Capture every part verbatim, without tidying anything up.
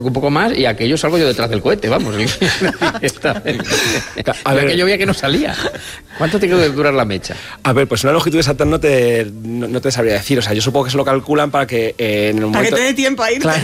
un poco más y aquello salgo yo detrás del cohete, vamos. A ver, aquello veía que no salía. ¿Cuánto tiene que durar la mecha? A ver, pues una longitud exacta no te, no, no te sabría decir. O sea, yo supongo que se lo calculan para que eh, en un para momento... que te dé tiempo a ir. Claro.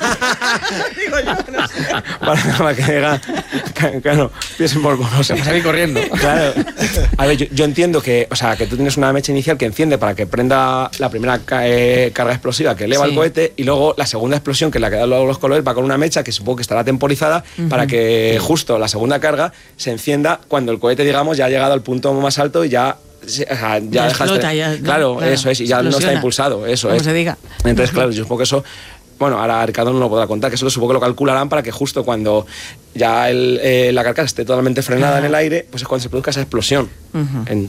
Digo yo, no sé. Para, para que diga, claro, piensen por no sé. Salir corriendo. Claro. A ver, yo, yo entiendo que, o sea, que tú tienes una mecha inicial que enciende para que prenda la primera ca eh, carga explosiva que eleva sí. el cohete, y luego la segunda explosión, que es la que da luego los colores, va con una mecha que supongo que estará temporizada uh-huh. para que justo la segunda carga se encienda cuando el cohete, digamos, ya ha llegado al punto más alto y ya... O sea, ya, ya dejaste, explota, ya, claro, claro, eso es, y ya explosiona. No está impulsado, eso como es. se diga. Entonces, claro, yo supongo que eso, bueno, ahora Ricardo no lo podrá contar, que eso lo supongo que lo calcularán para que justo cuando ya el, eh, la carcasa esté totalmente frenada uh-huh. en el aire, pues es cuando se produzca esa explosión. Uh-huh. en...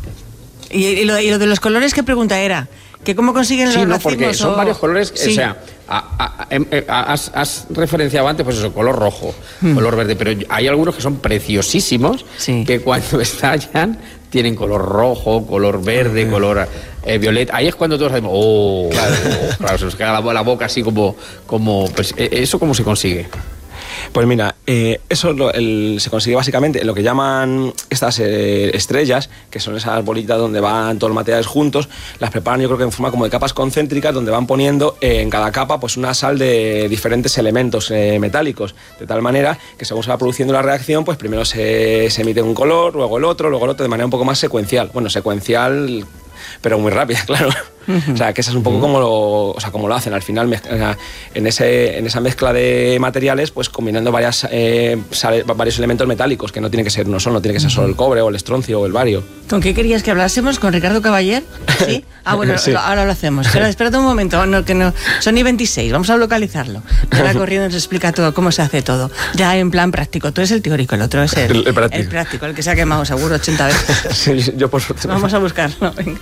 ¿Y, y, lo, y lo de los colores, qué pregunta era? ¿Que cómo consiguen sí, los no, racimos? Porque son o... varios colores, sí. o sea, a, a, a, a, has, has referenciado antes, pues eso, color rojo, hmm. color verde, pero hay algunos que son preciosísimos, sí. que cuando estallan tienen color rojo, color verde, color eh, violeta. Ahí es cuando todos sabemos, oh, claro, claro, se nos queda la, la boca así como, como pues, ¿eso cómo se consigue? Pues mira, eh, eso lo, el, se consigue básicamente en lo que llaman estas eh, estrellas, que son esas bolitas donde van todos los materiales juntos. Las preparan, yo creo que en forma como de capas concéntricas, donde van poniendo eh, en cada capa pues una sal de diferentes elementos eh, metálicos, de tal manera que según se va produciendo la reacción, pues primero se, se emite un color, luego el otro, luego el otro, de manera un poco más secuencial. Bueno, secuencial, pero muy rápida, claro. Uh-huh. O sea, que eso es un poco uh-huh. como lo, o sea, como lo hacen al final, mezcla, en, ese, en esa mezcla de materiales, pues combinando varias, eh, sale, varios elementos metálicos, que no tiene que ser uno solo, no tiene que ser solo el cobre o el estroncio o el bario. ¿Con qué querías que hablásemos? ¿Con Ricardo Caballer? ¿Sí? Ah, bueno, sí. ahora lo hacemos. Espera, espérate un momento, no, que no, son y veintiséis, vamos a localizarlo. Ahora corriendo nos explica todo, cómo se hace todo. Ya en plan práctico, tú eres el teórico, el otro es el, el, el, práctico. el práctico, el que se ha quemado seguro ochenta veces. Sí, yo por suerte. Vamos a buscarlo, venga.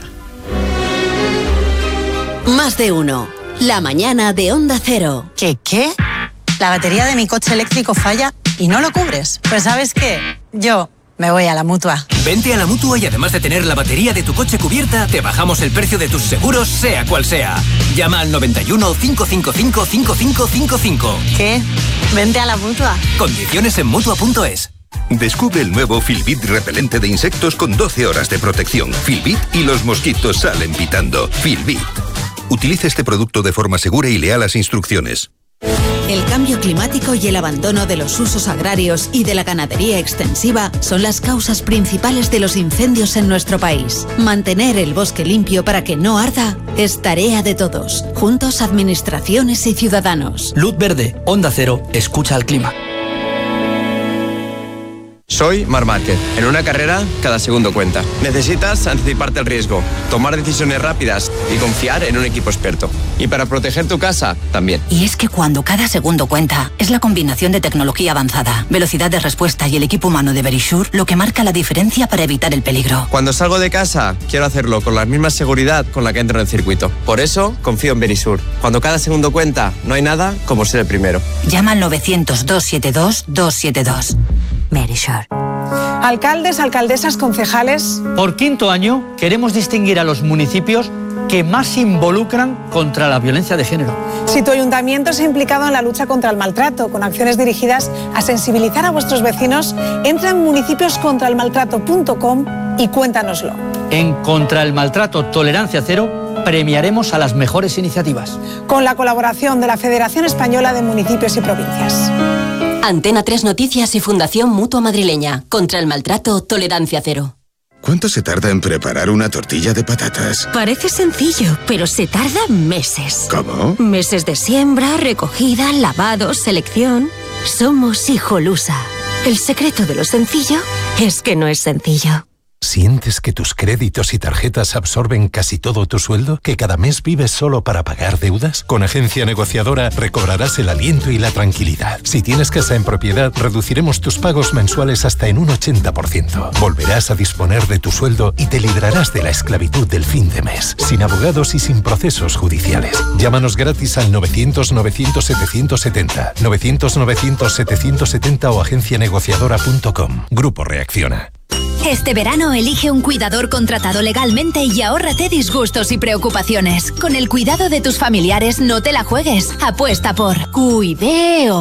Más de uno. La mañana de Onda Cero. ¿Qué qué? La batería de mi coche eléctrico falla y no lo cubres. Pues ¿sabes qué? Yo me voy a la Mutua. Vente a la Mutua y además de tener la batería de tu coche cubierta, te bajamos el precio de tus seguros, sea cual sea. Llama al noventa y uno, cinco cinco cinco, cinco cinco cinco cinco. ¿Qué? Vente a la Mutua. Condiciones en Mutua punto es. Descubre el nuevo Filbit repelente de insectos con doce horas de protección. Filbit y los mosquitos salen pitando. Filbit. Utilice este producto de forma segura y lea las instrucciones. El cambio climático y el abandono de los usos agrarios y de la ganadería extensiva son las causas principales de los incendios en nuestro país. Mantener el bosque limpio para que no arda es tarea de todos. Juntos, administraciones y ciudadanos. Luz verde, Onda Cero, escucha al clima. Soy Marc Márquez. En una carrera, cada segundo cuenta. Necesitas anticiparte al riesgo, tomar decisiones rápidas y confiar en un equipo experto. Y para proteger tu casa, también. Y es que cuando cada segundo cuenta, es la combinación de tecnología avanzada, velocidad de respuesta y el equipo humano de Verisure lo que marca la diferencia para evitar el peligro. Cuando salgo de casa, quiero hacerlo con la misma seguridad con la que entro en el circuito. Por eso, confío en Verisure. Cuando cada segundo cuenta, no hay nada como ser el primero. Llama al novecientos, doscientos setenta y dos, doscientos setenta y dos. Verisure. Alcaldes, alcaldesas, concejales. Por quinto año queremos distinguir a los municipios que más se involucran contra la violencia de género. Si tu ayuntamiento se ha implicado en la lucha contra el maltrato con acciones dirigidas a sensibilizar a vuestros vecinos, entra en municipios contra el maltrato punto com y cuéntanoslo. En Contra el Maltrato Tolerancia Cero premiaremos a las mejores iniciativas. Con la colaboración de la Federación Española de Municipios y Provincias. Antena tres Noticias y Fundación Mutua Madrileña. Contra el maltrato, tolerancia cero. ¿Cuánto se tarda en preparar una tortilla de patatas? Parece sencillo, pero se tarda meses. ¿Cómo? Meses de siembra, recogida, lavado, selección. Somos Hijolusa. El secreto de lo sencillo es que no es sencillo. ¿Sientes que tus créditos y tarjetas absorben casi todo tu sueldo? ¿Que cada mes vives solo para pagar deudas? Con Agencia Negociadora recobrarás el aliento y la tranquilidad. Si tienes casa en propiedad, reduciremos tus pagos mensuales hasta en un ochenta por ciento. Volverás a disponer de tu sueldo y te librarás de la esclavitud del fin de mes, sin abogados y sin procesos judiciales. Llámanos gratis al novecientos, novecientos, setecientos setenta, novecientos, novecientos, setecientos setenta o agencia negociadora punto com. Grupo Reacciona. Este verano elige un cuidador contratado legalmente y ahórrate disgustos y preocupaciones. Con el cuidado de tus familiares no te la juegues. Apuesta por Cuideo.